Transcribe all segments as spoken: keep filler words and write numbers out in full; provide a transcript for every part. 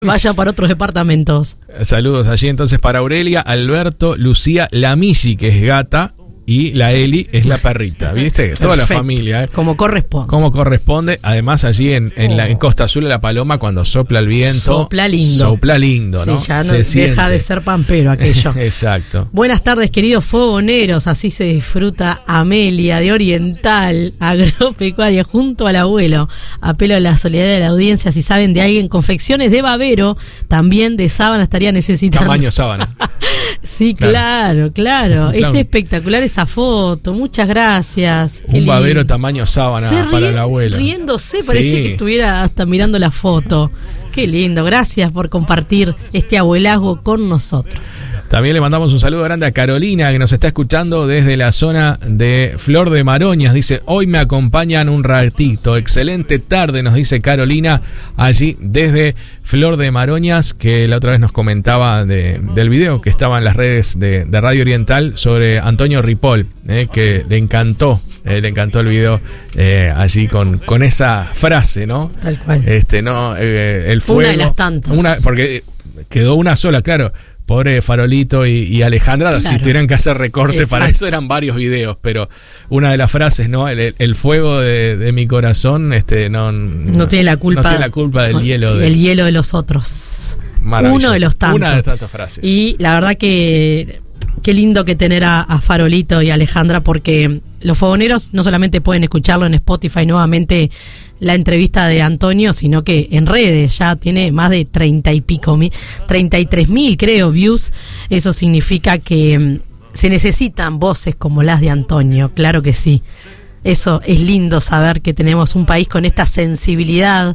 Vaya para otros departamentos. Saludos allí entonces para Aurelia, Alberto, Lucía, la Migi, que es gata, y la Eli es la perrita, ¿viste? Toda la familia, ¿eh? Como corresponde. Como corresponde. Además, allí en, en, la, en Costa Azul, la paloma, cuando sopla el viento. Sopla lindo. Sopla lindo, ¿no? Sí, ya no se deja siente. de ser pampero aquello. Exacto. Buenas tardes, queridos fogoneros. Así se disfruta Amelia de Oriental, agropecuaria, junto al abuelo. Apelo a la solidaridad de la audiencia. Si saben de alguien, confecciones de babero, también de sábana estaría necesitando. Tamaño sábana. Sí, claro, claro. claro. Es espectacular esa foto. Muchas gracias. Un babero tamaño sábana Se para ríe, el abuelo. Riéndose, parecía Sí. que estuviera hasta mirando la foto. Qué lindo. Gracias por compartir este abuelazgo con nosotros. También le mandamos un saludo grande a Carolina, que nos está escuchando desde la zona de Flor de Maroñas. Dice, hoy me acompañan un ratito. Excelente tarde, nos dice Carolina, allí desde Flor de Maroñas, que la otra vez nos comentaba de, del video que estaba en las redes de, de Radio Oriental sobre Antonio Ripoll, eh, que le encantó, eh, le encantó el video eh, allí con, con esa frase, ¿no? Tal cual. Este, no, eh, el fuego. Una de las tantas. Una, porque quedó una sola, claro. Pobre Farolito y, y Alejandra, claro. Si tuvieran que hacer recorte. Exacto. Para eso eran varios videos, pero una de las frases, ¿no? El, el fuego de, de mi corazón, este, no, no, no tiene la culpa. No tiene la culpa del hielo. El de, hielo de los otros. Uno de los tantos. Una de tantas frases. Y la verdad que qué lindo que tener a, a Farolito y a Alejandra, porque los fogoneros no solamente pueden escucharlo en Spotify nuevamente la entrevista de Antonio, sino que en redes ya tiene más de treinta y pico mil, treinta y tres mil creo views. Eso significa que um, se necesitan voces como las de Antonio, claro que sí. Eso es lindo saber que tenemos un país con esta sensibilidad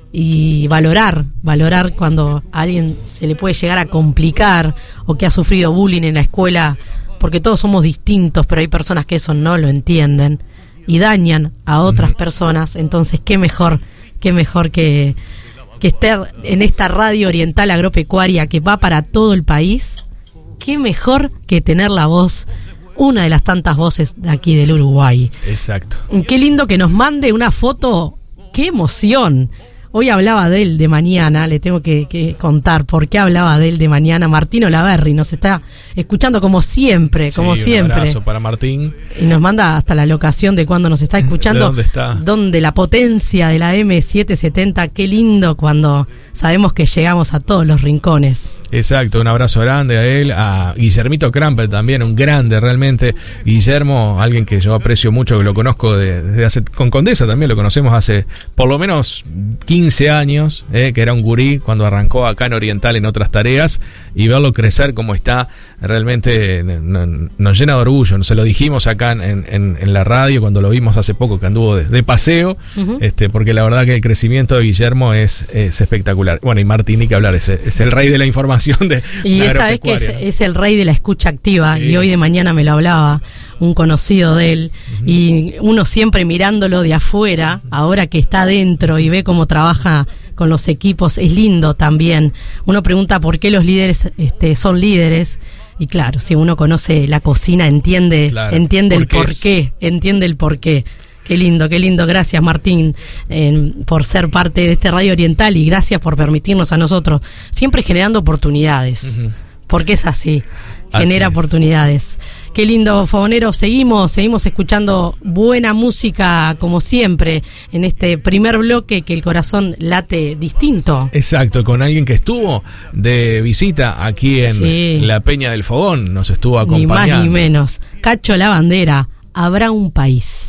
y valorar, valorar cuando a alguien se le puede llegar a complicar o que ha sufrido bullying en la escuela, porque todos somos distintos, pero hay personas que eso no lo entienden y dañan a otras personas. Entonces qué mejor, qué mejor que, que estar en esta radio oriental agropecuaria que va para todo el país. Qué mejor que tener la voz, una de las tantas voces de aquí del Uruguay. Exacto. Qué lindo que nos mande una foto, qué emoción. Hoy hablaba de él de mañana, le tengo que, que contar por qué hablaba de él de mañana. Martín Olaverri nos está escuchando como siempre, como sí, siempre. Un abrazo para Martín. Y nos manda hasta la locación de cuando nos está escuchando. ¿De dónde está? Donde la potencia de la eme setecientos setenta, qué lindo cuando sabemos que llegamos a todos los rincones. Exacto, un abrazo grande a él, a Guillermito Krampel también, un grande realmente. Guillermo, alguien que yo aprecio mucho, que lo conozco de, desde hace, con Condesa también lo conocemos hace por lo menos quince años, eh, que era un gurí cuando arrancó acá en Oriental en otras tareas, y verlo crecer como está, realmente nos llena de orgullo. Se lo dijimos acá en, en, en la radio cuando lo vimos hace poco, que anduvo de, de paseo, uh-huh. este, porque la verdad que el crecimiento de Guillermo es, es espectacular. Bueno, y Martín, ni que hablar, es, es el rey de la información. De y esa es que es, es el rey de la escucha activa, sí. Y hoy de mañana me lo hablaba un conocido de él, uh-huh. Y uno siempre mirándolo de afuera, ahora que está adentro y ve cómo trabaja con los equipos, es lindo también. Uno pregunta por qué los líderes este, son líderes, y claro, si uno conoce la cocina entiende, claro, entiende el por qué, entiende el por qué. Qué lindo, qué lindo. Gracias, Martín, eh, por ser parte de este Radio Oriental, y gracias por permitirnos a nosotros, siempre generando oportunidades, uh-huh. Porque es así, genera así oportunidades. Qué lindo, fogonero. Seguimos, seguimos escuchando buena música como siempre en este primer bloque, que el corazón late distinto. Exacto, con alguien que estuvo de visita aquí en sí. La Peña del Fogón, nos estuvo acompañando. Ni más ni menos. Cacho La Bandera, Habrá un país.